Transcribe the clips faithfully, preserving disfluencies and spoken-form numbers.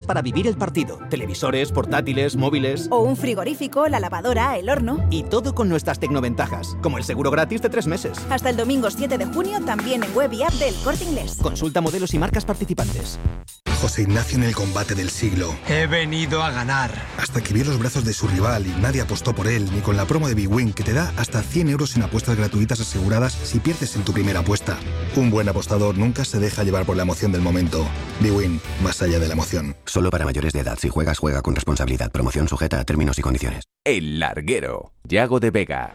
para vivir el partido. Televisores, portátiles, móviles... O un frigorífico, la lavadora, el horno... Y todo con nuestras tecnoventajas, como el seguro gratis de tres meses. Hasta el domingo siete de junio, también en web y app del Corte Inglés. Consulta modelos y marcas participantes. José Ignacio en el combate del siglo. He venido a ganar. Hasta que vio los brazos de su rival y nadie apostó por él, ni con la promo de BWin, que te da hasta cien euros en apuestas gratuitas aseguradas si pierdes en tu primera apuesta. Un buen apostador nunca se deja llevar por la emoción del momento. BWin, más allá de la emoción. Solo para mayores de edad. Si juegas, juega con responsabilidad. Promoción sujeta a términos y condiciones. El Larguero. Yago de Vega.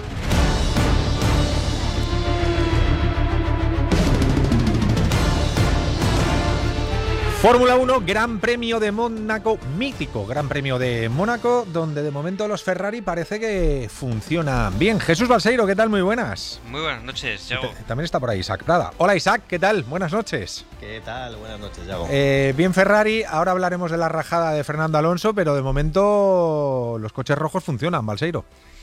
Fórmula uno, Gran Premio de Mónaco, mítico Gran Premio de Mónaco, donde de momento los Ferrari parece que funcionan bien. Jesús Balseiro, ¿qué tal? Muy buenas. Muy buenas noches, Yago. También está por ahí Isaac Prada. Hola Isaac, ¿qué tal? Buenas noches. ¿Qué tal? Buenas noches, Yago. Eh, bien Ferrari, ahora hablaremos de la rajada de Fernando Alonso, pero de momento los coches rojos funcionan, Balseiro.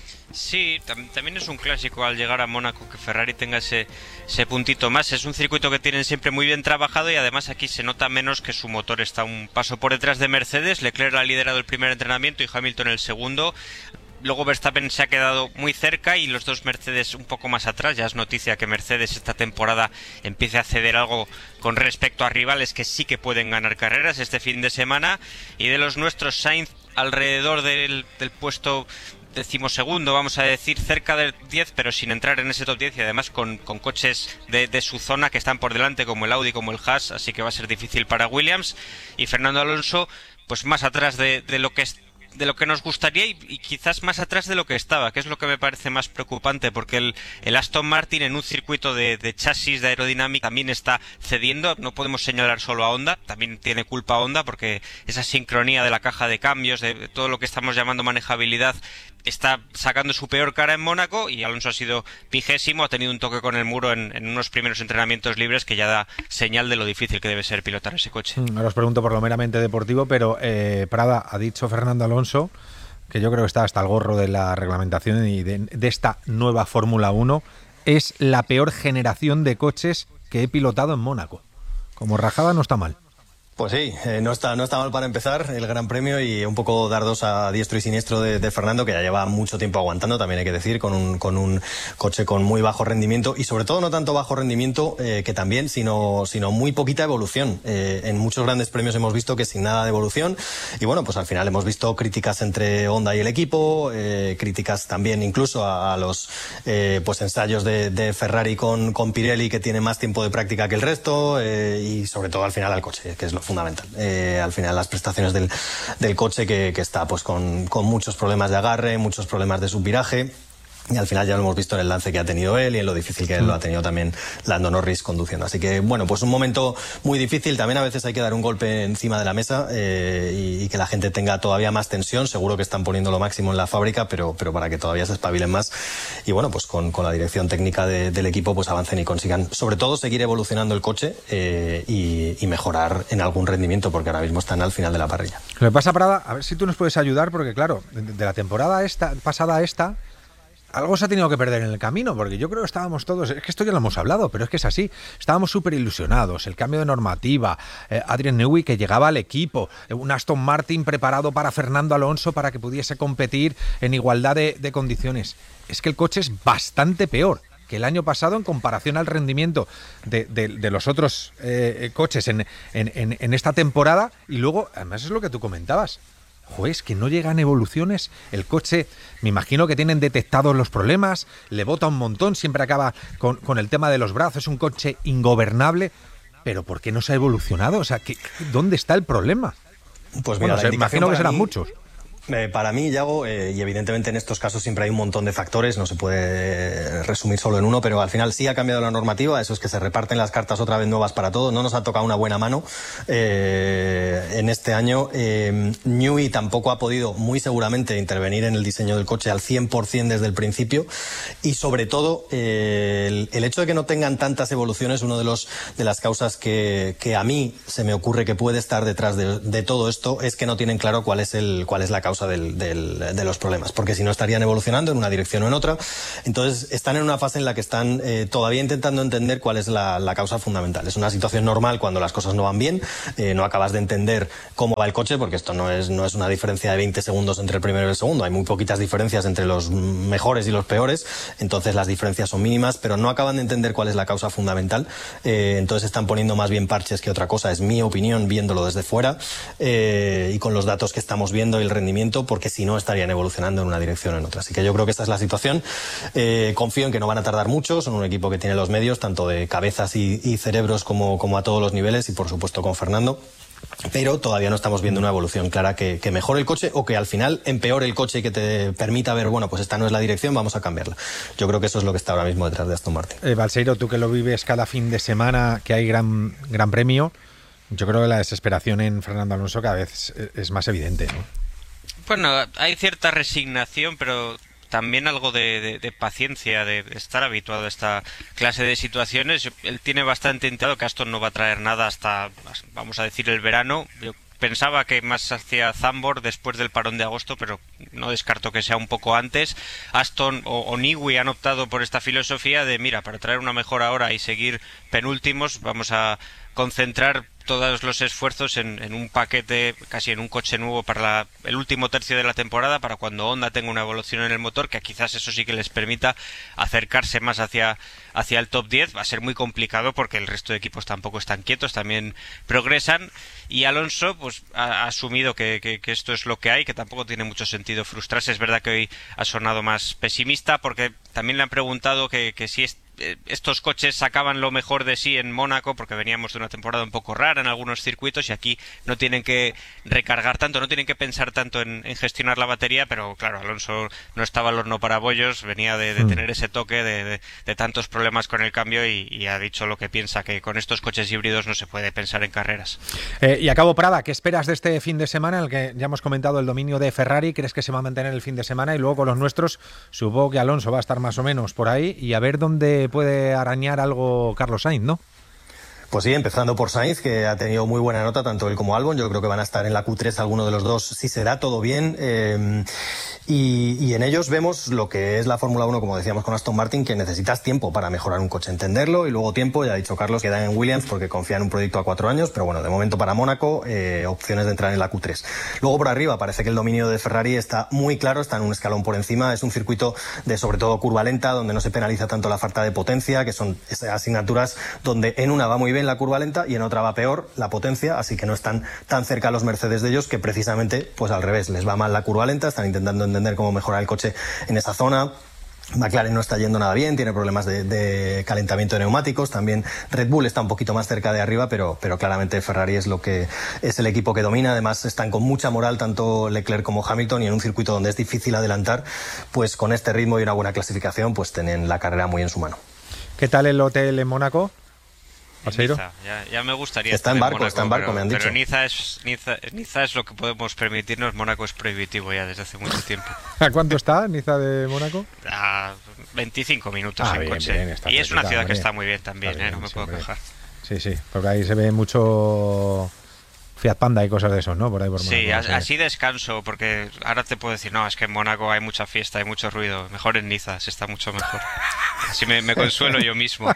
Sí, tam- también es un clásico al llegar a Mónaco que Ferrari tenga ese, ese puntito más. Es un circuito que tienen siempre muy bien trabajado y además aquí se nota menos que su motor está un paso por detrás de Mercedes. Leclerc ha liderado el primer entrenamiento y Hamilton el segundo. Luego Verstappen se ha quedado muy cerca y los dos Mercedes un poco más atrás. Ya es noticia que Mercedes esta temporada empiece a ceder algo con respecto a rivales que sí que pueden ganar carreras este fin de semana. Y de los nuestros, Sainz alrededor del, del puesto decimosegundo, vamos a decir, cerca del diez, pero sin entrar en ese top diez y además con, con coches de, de su zona que están por delante, como el Audi, como el Haas, así que va a ser difícil para Williams. Y Fernando Alonso, pues más atrás de, de lo que es de lo que nos gustaría y, y quizás más atrás de lo que estaba, que es lo que me parece más preocupante, porque el, el Aston Martin en un circuito de, de chasis, de aerodinámica, también está cediendo. No podemos señalar solo a Honda, también tiene culpa Honda, porque esa sincronía de la caja de cambios, de, de todo lo que estamos llamando manejabilidad, está sacando su peor cara en Mónaco, y Alonso ha sido vigésimo, ha tenido un toque con el muro en, en unos primeros entrenamientos libres que ya da señal de lo difícil que debe ser pilotar ese coche. Ahora os pregunto por lo meramente deportivo, pero eh, Prada, ha dicho Fernando Alonso que yo creo que está hasta el gorro de la reglamentación y de, de esta nueva Fórmula uno. Es la peor generación de coches que he pilotado en Mónaco. Como rajada no está mal. Pues sí, eh, no está no está mal para empezar el Gran Premio, y un poco dardos a diestro y siniestro de, de Fernando, que ya lleva mucho tiempo aguantando, también hay que decir, con un con un coche con muy bajo rendimiento, y sobre todo no tanto bajo rendimiento eh, que también, sino sino muy poquita evolución. Eh, en muchos grandes premios hemos visto que sin nada de evolución, y bueno, pues al final hemos visto críticas entre Honda y el equipo, eh, críticas también incluso a, a los eh, pues ensayos de, de Ferrari con, con Pirelli, que tiene más tiempo de práctica que el resto, eh, y sobre todo al final al coche, que es lo fundamental. Eh, al final las prestaciones del, del coche que, que está pues con, con muchos problemas de agarre, muchos problemas de subviraje. Y al final ya lo hemos visto en el lance que ha tenido él y en lo difícil que mm. lo ha tenido también Lando Norris conduciendo. Así que, bueno, pues un momento muy difícil. También a veces hay que dar un golpe encima de la mesa eh, y, y que la gente tenga todavía más tensión. Seguro que están poniendo lo máximo en la fábrica, pero, pero para que todavía se espabilen más. Y bueno, pues con, con la dirección técnica de, del equipo, pues avancen y consigan, sobre todo, seguir evolucionando el coche eh, y, y mejorar en algún rendimiento, porque ahora mismo están al final de la parrilla. Lo que pasa, Prada, a ver si tú nos puedes ayudar, porque claro, de, de la temporada esta pasada a esta, algo se ha tenido que perder en el camino, porque yo creo que estábamos todos, es que esto ya lo hemos hablado, pero es que es así, estábamos súper ilusionados, el cambio de normativa, eh, Adrian Newey que llegaba al equipo, eh, un Aston Martin preparado para Fernando Alonso para que pudiese competir en igualdad de, de condiciones. Es que el coche es bastante peor que el año pasado en comparación al rendimiento de, de, de los otros eh, coches en, en, en, en esta temporada, y luego, además es lo que tú comentabas, Joder, es que no llegan evoluciones, el coche, me imagino que tienen detectados los problemas, le bota un montón, siempre acaba con, con el tema de los brazos, es un coche ingobernable, pero ¿por qué no se ha evolucionado? O sea, ¿qué, ¿dónde está el problema? Pues mira, bueno, imagino que serán mí... muchos. Eh, para mí, Yago, eh, y evidentemente en estos casos siempre hay un montón de factores, no se puede resumir solo en uno, pero al final sí ha cambiado la normativa, eso es que se reparten las cartas otra vez nuevas para todo, no nos ha tocado una buena mano eh, en este año. Eh, Newey tampoco ha podido, muy seguramente, intervenir en el diseño del coche al cien por ciento desde el principio, y sobre todo eh, el, el hecho de que no tengan tantas evoluciones, uno de los de las causas que, que a mí se me ocurre que puede estar detrás de, de todo esto, es que no tienen claro cuál es el cuál es la causa Del, del, de los problemas, porque si no estarían evolucionando en una dirección o en otra. Entonces están en una fase en la que están eh, todavía intentando entender cuál es la, la causa fundamental. Es una situación normal cuando las cosas no van bien, eh, no acabas de entender cómo va el coche, porque esto no es, no es una diferencia de veinte segundos entre el primero y el segundo, hay muy poquitas diferencias entre los mejores y los peores, entonces las diferencias son mínimas, pero no acaban de entender cuál es la causa fundamental, eh, entonces están poniendo más bien parches que otra cosa, es mi opinión viéndolo desde fuera, eh, y con los datos que estamos viendo y el rendimiento, porque si no estarían evolucionando en una dirección o en otra. Así que yo creo que esta es la situación, eh, confío en que no van a tardar mucho, son un equipo que tiene los medios, tanto de cabezas y, y cerebros como, como a todos los niveles, y por supuesto con Fernando, pero todavía no estamos viendo una evolución clara que, que mejore el coche o que al final empeore el coche y que te permita ver, bueno, pues esta no es la dirección, vamos a cambiarla. Yo creo que eso es lo que está ahora mismo detrás de Aston Martin. Eh, Balseiro, tú que lo vives cada fin de semana, que hay gran, gran premio, yo creo que la desesperación en Fernando Alonso cada vez es, es más evidente, ¿no? Bueno, hay cierta resignación, pero también algo de, de, de paciencia, de estar habituado a esta clase de situaciones. Él tiene bastante enterado que Aston no va a traer nada hasta, vamos a decir, el verano. Yo pensaba que más hacia Zandvoort después del parón de agosto, pero no descarto que sea un poco antes. Aston o, o Newey han optado por esta filosofía de, mira, para traer una mejora ahora y seguir penúltimos, vamos a concentrar todos los esfuerzos en, en un paquete, casi en un coche nuevo para la, el último tercio de la temporada, para cuando Honda tenga una evolución en el motor, que quizás eso sí que les permita acercarse más hacia, hacia el top diez. Va a ser muy complicado porque el resto de equipos tampoco están quietos, también progresan, y Alonso pues ha, ha asumido que, que, que esto es lo que hay, que tampoco tiene mucho sentido frustrarse. Es verdad que hoy ha sonado más pesimista porque también le han preguntado que, que si es estos coches sacaban lo mejor de sí en Mónaco, porque veníamos de una temporada un poco rara en algunos circuitos y aquí no tienen que recargar tanto, no tienen que pensar tanto en, en gestionar la batería, pero claro, Alonso no estaba al horno para bollos, venía de, de tener ese toque de, de, de tantos problemas con el cambio y, y ha dicho lo que piensa, que con estos coches híbridos no se puede pensar en carreras. Eh, y a cabo Prada, ¿qué esperas de este fin de semana, en el que ya hemos comentado el dominio de Ferrari? ¿Crees que se va a mantener el fin de semana? Y luego con los nuestros, supongo que Alonso va a estar más o menos por ahí, y a ver dónde puede arañar algo Carlos Sainz, ¿no? Pues sí, empezando por Sainz, que ha tenido muy buena nota, tanto él como Albon. Yo creo que van a estar en la Q tres alguno de los dos, si se da todo bien. Eh, y, y en ellos vemos lo que es la Fórmula uno, como decíamos con Aston Martin, que necesitas tiempo para mejorar un coche, entenderlo, y luego tiempo, ya ha dicho Carlos, que dan en Williams porque confía en un proyecto a cuatro años, pero bueno, de momento para Mónaco, eh, opciones de entrar en la Q tres. Luego por arriba, parece que el dominio de Ferrari está muy claro, está en un escalón por encima, es un circuito de sobre todo curva lenta, donde no se penaliza tanto la falta de potencia, que son esas asignaturas donde en una va muy bien la curva lenta y en otra va peor la potencia, así que no están tan cerca los Mercedes de ellos, que precisamente pues al revés, les va mal la curva lenta, están intentando entender cómo mejorar el coche en esa zona. McLaren no está yendo nada bien, tiene problemas de, de calentamiento de neumáticos, también Red Bull está un poquito más cerca de arriba, pero, pero claramente Ferrari es lo que es el equipo que domina. Además están con mucha moral tanto Leclerc como Hamilton, y en un circuito donde es difícil adelantar, pues con este ritmo y una buena clasificación, pues tienen la carrera muy en su mano. ¿Qué tal el hotel en Mónaco? Niza, ya, ya me gustaría está estar en barco, en Mónaco, está en barco, pero, me han dicho. Pero Niza es, Niza, Niza es lo que podemos permitirnos, Mónaco es prohibitivo ya desde hace mucho tiempo. ¿A cuánto está Niza de Mónaco? A veinticinco minutos ah, en bien, coche. Bien, y es una ciudad hombre. que está muy bien también, bien, ¿eh? No me sí, puedo hombre. quejar. Sí, sí, porque ahí se ve mucho Fiat Panda y cosas de esos, ¿no? Por ahí por Mónaco. Sí, no a, así descanso, porque ahora te puedo decir, no, es que en Mónaco hay mucha fiesta, hay mucho ruido. Mejor en Niza, se está mucho mejor. Así me, me consuelo yo mismo.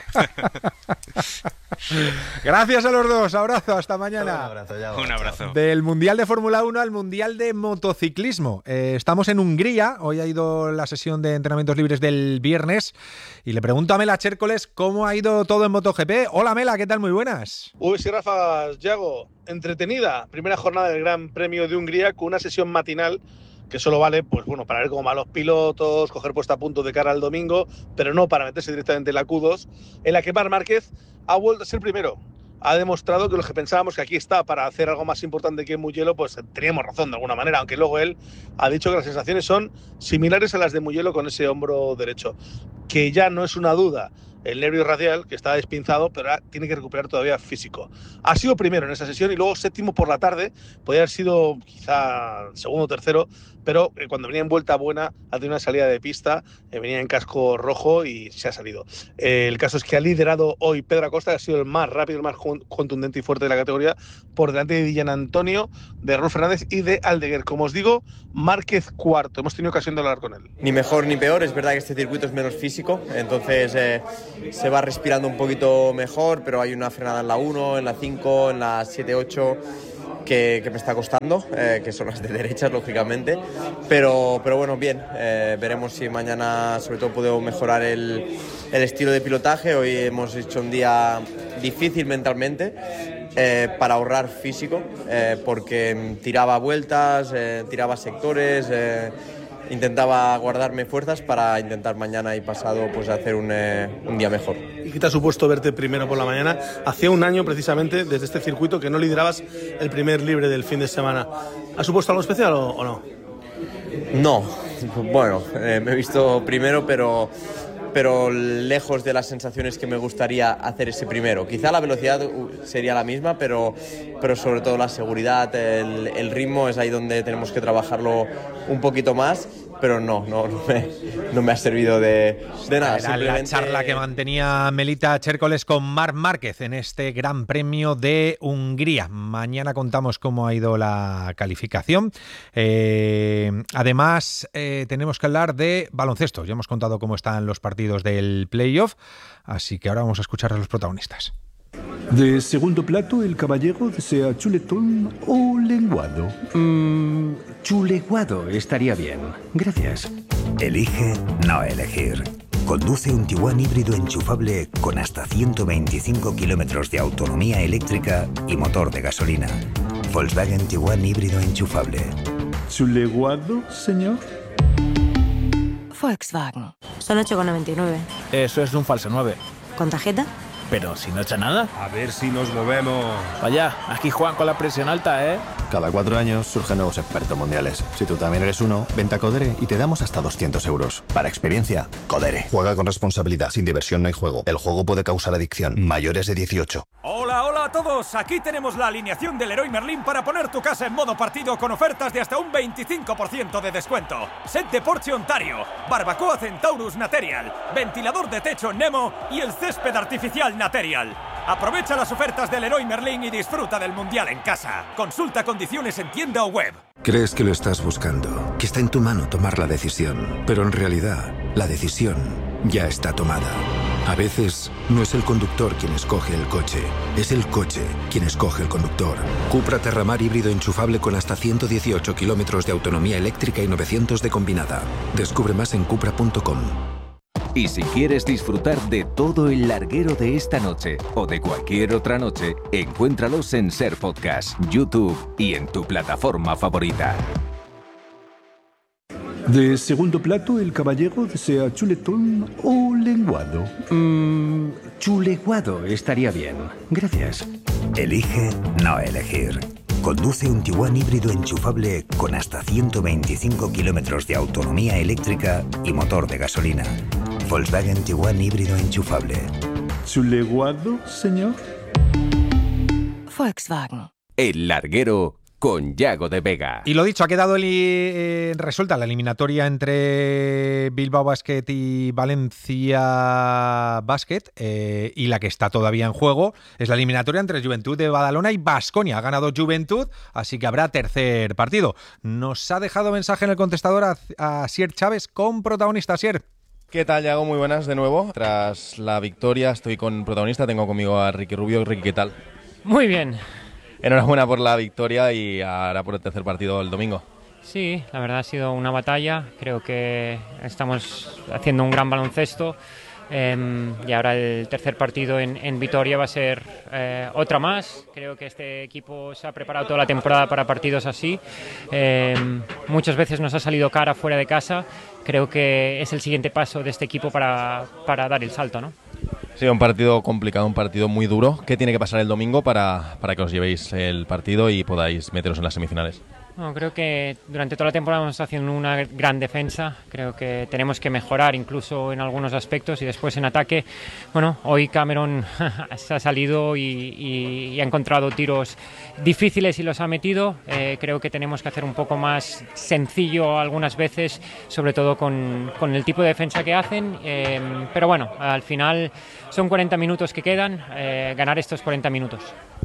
Gracias a los dos, abrazo, hasta mañana. Un abrazo, ya, Un abrazo. Del Mundial de Fórmula uno al Mundial de Motociclismo. Eh, estamos en Hungría, hoy ha ido la sesión de entrenamientos libres del viernes y le pregunto a Mela Chércoles cómo ha ido todo en MotoGP. Hola Mela, ¿qué tal? Muy buenas. Uy, sí, Rafa, Yago, entretenida. Primera jornada del Gran Premio de Hungría con una sesión matinal que solo vale, pues bueno, para ver cómo van los pilotos, coger puesta a punto de cara al domingo, pero no para meterse directamente en la Q dos, en la que Marc Márquez ha vuelto a ser primero. Ha demostrado que los que pensábamos que aquí está para hacer algo más importante que en Mugello, pues teníamos razón de alguna manera, aunque luego él ha dicho que las sensaciones son similares a las de Mugello con ese hombro derecho, que ya no es una duda el nervio radial, que está despinzado, pero ahora tiene que recuperar todavía físico. Ha sido primero en esa sesión y luego séptimo por la tarde, podría haber sido quizá segundo o tercero, pero eh, cuando venía en vuelta buena ha tenido una salida de pista, eh, venía en casco rojo y se ha salido. Eh, el caso es que ha liderado hoy Pedro Acosta, que ha sido el más rápido, el más contundente y fuerte de la categoría, por delante de Dillan Antonio, de Raúl Fernández y de Aldeguer. Como os digo, Márquez cuarto, hemos tenido ocasión de hablar con él. Ni mejor ni peor, es verdad que este circuito es menos físico, entonces eh, se va respirando un poquito mejor, pero hay una frenada en la uno, en la cinco, en la siete ocho que, que me está costando, eh, que son las de derechas, lógicamente, pero, pero bueno, bien, eh, veremos si mañana sobre todo puedo mejorar el, el estilo de pilotaje. Hoy hemos hecho un día difícil mentalmente, eh, para ahorrar físico, eh, porque tiraba vueltas, eh, tiraba sectores, eh, intentaba guardarme fuerzas para intentar mañana y pasado pues hacer un, eh, un día mejor. ¿Y qué te ha supuesto verte primero por la mañana? Hacía un año precisamente desde este circuito que no liderabas el primer libre del fin de semana. ¿Ha supuesto algo especial o, o no? No, bueno, eh, me he visto primero, pero, pero lejos de las sensaciones que me gustaría hacer ese primero. Quizá la velocidad sería la misma, pero, pero sobre todo la seguridad, el, el ritmo es ahí donde tenemos que trabajarlo un poquito más. Pero no, no, no, me, no me ha servido de, de nada. Era simplemente... la charla que mantenía Melita Chércoles con Marc Márquez en este Gran Premio de Hungría. Mañana contamos cómo ha ido la calificación. Eh, además, eh, tenemos que hablar de baloncesto. Ya hemos contado cómo están los partidos del playoff, así que ahora vamos a escuchar a los protagonistas. De segundo plato, el caballero desea chuletón o lenguado. Mm, chuleguado estaría bien. Gracias. Elige no elegir. Conduce un Tiguan híbrido enchufable con hasta ciento veinticinco kilómetros de autonomía eléctrica y motor de gasolina. Volkswagen Tiguan híbrido enchufable. ¿Chuleguado, señor? Volkswagen. Son ocho con noventa y nueve. Eso es un falso nueve. ¿Con tarjeta? Pero si no echa nada. A ver si nos movemos. Vaya, aquí juegan con la presión alta, ¿eh? Cada cuatro años surgen nuevos expertos mundiales. Si tú también eres uno, vente a Codere y te damos hasta doscientos euros. Para experiencia, Codere. Juega con responsabilidad. Sin diversión no hay juego. El juego puede causar adicción. Mayores de dieciocho. Hola, hola a todos. Aquí tenemos la alineación del Leroy Merlin para poner tu casa en modo partido con ofertas de hasta un veinticinco por ciento de descuento. Set de porche Ontario, barbacoa Centaurus Material, ventilador de techo Nemo y el césped artificial Material. Aprovecha las ofertas del Leroy Merlin y disfruta del Mundial en casa. Consulta condiciones en tienda o web. Crees que lo estás buscando, que está en tu mano tomar la decisión, pero en realidad la decisión ya está tomada. A veces no es el conductor quien escoge el coche, es el coche quien escoge el conductor. Cupra Terramar híbrido enchufable con hasta ciento dieciocho kilómetros de autonomía eléctrica y novecientos de combinada. Descubre más en cupra punto com. Y si quieres disfrutar de todo el larguero de esta noche o de cualquier otra noche, encuéntralos en Ser Podcast, YouTube y en tu plataforma favorita. De segundo plato, el caballero desea chuletón o lenguado. Mm, chuleguado estaría bien. Gracias. Elige no elegir. Conduce un Tiguan híbrido enchufable con hasta ciento veinticinco kilómetros de autonomía eléctrica y motor de gasolina. Volkswagen Tiguan híbrido enchufable. ¿Chuleguado, señor? Volkswagen. El larguero con Yago de Vega. Y lo dicho, ha quedado el, eh, resuelta la eliminatoria entre Bilbao Basket y Valencia Basket, eh, y la que está todavía en juego es la eliminatoria entre Juventud de Badalona y Baskonia. Ha ganado Juventud, así que habrá tercer partido. Nos ha dejado mensaje en el contestador a, a Sier Chávez con protagonista. Sier. ¿Qué tal, Yago? Muy buenas de nuevo. Tras la victoria estoy con protagonista, tengo conmigo a Ricky Rubio. Ricky, ¿qué tal? Muy bien. Enhorabuena por la victoria y ahora por el tercer partido el domingo. Sí, la verdad ha sido una batalla. Creo que estamos haciendo un gran baloncesto. Eh, y ahora el tercer partido en, en Vitoria va a ser eh, otra más. Creo que este equipo se ha preparado toda la temporada para partidos así. Eh, muchas veces nos ha salido cara fuera de casa. Creo que es el siguiente paso de este equipo para, para dar el salto, ¿no? Sí, un partido complicado, un partido muy duro. ¿Qué tiene que pasar el domingo para, para que os llevéis el partido y podáis meteros en las semifinales? No, creo que durante toda la temporada hemos estado haciendo una gran defensa. Creo que tenemos que mejorar incluso en algunos aspectos y después en ataque. Bueno, hoy Cameron se ha salido y, y, y ha encontrado tiros difíciles y los ha metido. Eh, creo que tenemos que hacer un poco más sencillo algunas veces, sobre todo con, con el tipo de defensa que hacen. Eh, pero bueno, al final son cuarenta minutos que quedan, eh, ganar estos cuarenta minutos.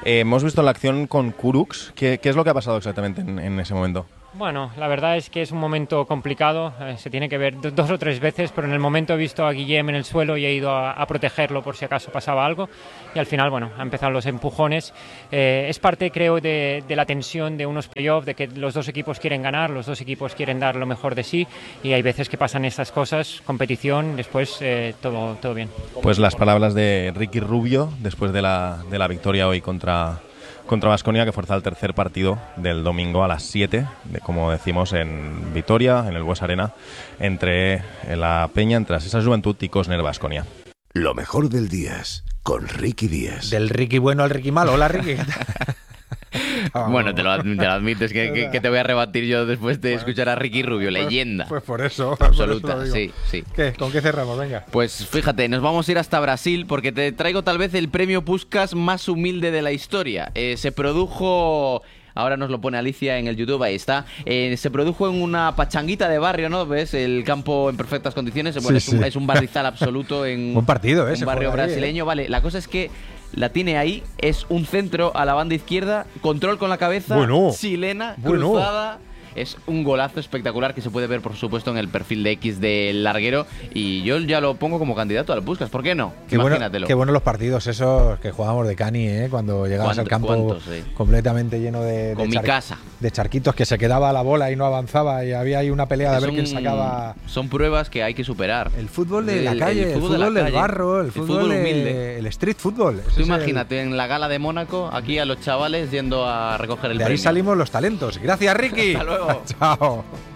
Eh, hemos visto la acción con Kurucs. ¿Qué, qué es lo que ha pasado exactamente en, en ese momento? Bueno, la verdad es que es un momento complicado, eh, se tiene que ver do- dos o tres veces, pero en el momento he visto a Guillem en el suelo y he ido a, a protegerlo por si acaso pasaba algo, y al final, bueno, han empezado los empujones. Eh, es parte, creo, de, de la tensión de unos playoffs, de que los dos equipos quieren ganar, los dos equipos quieren dar lo mejor de sí, y hay veces que pasan estas cosas, competición, después eh, todo, todo bien. Pues las palabras de Ricky Rubio después de la, de la victoria hoy contra contra Baskonia, que fuerza el tercer partido del domingo a las siete, de, como decimos, en Vitoria, en el Bues Arena, entre la Peña, entre esa Juventud y Cosner Baskonia. Lo mejor del Díaz, con Ricky Díaz. Del Ricky bueno al Ricky malo. Hola, Ricky. Bueno, te lo, ad- te lo admites, que, que, que te voy a rebatir yo después de escuchar a Ricky Rubio, Pues- leyenda. Pues por eso. Absoluta, por eso lo sí, digo. sí. ¿Qué? ¿Con qué cerramos? Venga. Pues fíjate, nos vamos a ir hasta Brasil porque te traigo tal vez el premio Puskás más humilde de la historia. Eh, se produjo... Ahora nos lo pone Alicia en el YouTube, ahí está. Eh, se produjo en una pachanguita de barrio, ¿no? ¿Ves? El campo en perfectas condiciones. Bueno, Sí, es, un, sí. es un barrizal absoluto en Buen partido, ¿eh? un Se barrio juega ahí, brasileño. Vale, la cosa es que la tiene ahí, es un centro a la banda izquierda, control con la cabeza, Bueno. chilena, Bueno. cruzada. Es un golazo espectacular que se puede ver, por supuesto, en el perfil de X del larguero. Y yo ya lo pongo como candidato al Puskás. ¿Por qué no? Qué, bueno, Imagínatelo. qué buenos los partidos esos que jugábamos de Cani, ¿eh? Cuando llegabas al ¿Cuánto- campo cuántos, sí? completamente lleno de, de, Con mi casa. de charquitos, que se quedaba la bola y no avanzaba, y había ahí una pelea de ver Son- quién sacaba. Son pruebas que hay que superar. El fútbol de El- la calle, el fútbol, de la del calle, barro, el fútbol, fútbol de- humilde. el street fútbol. Ese Tú es el- imagínate en la gala de Mónaco, aquí a los chavales yendo a recoger el de ahí premio. salimos los talentos. Gracias, Ricky. Hasta luego. Chao.